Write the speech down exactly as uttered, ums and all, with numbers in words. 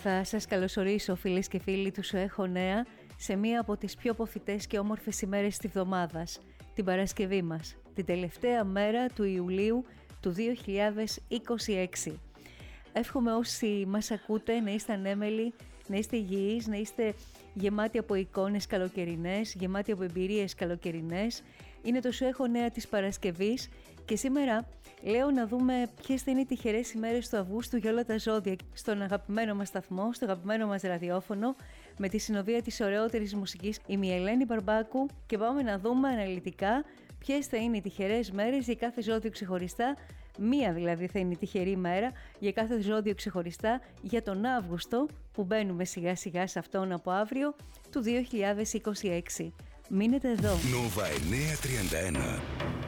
Θα σας καλωσορίσω, φίλες και φίλοι του Σου Έχω Νέα, σε μία από τις πιο ποφητές και όμορφες ημέρες της εβδομάδας, την Παρασκευή μας, την τελευταία μέρα του Ιουλίου του δύο χιλιάδες είκοσι έξι. Εύχομαι όσοι μας ακούτε να είστε ανέμελοι, να είστε υγιείς, να είστε γεμάτοι από εικόνες καλοκαιρινές, γεμάτοι από εμπειρίες καλοκαιρινές. Είναι το Σου Έχω Νέα της Παρασκευής και σήμερα λέω να δούμε ποιες θα είναι οι τυχερές ημέρες του Αυγούστου για όλα τα ζώδια στον αγαπημένο μας σταθμό, στο αγαπημένο μας ραδιόφωνο, με τη συνοδεία της ωραιότερης μουσικής. Είμαι η Ελένη Μπαρμπάκου και πάμε να δούμε αναλυτικά ποιες θα είναι οι τυχερές μέρες για κάθε ζώδιο ξεχωριστά. Μία δηλαδή θα είναι η τυχερή μέρα για κάθε ζώδιο ξεχωριστά για τον Αύγουστο, που μπαίνουμε σιγά σιγά σε αυτόν από αύριο του δύο χιλιάδες είκοσι έξι. Μείνετε εδώ. Νόβα εννιακόσια τριάντα ένα.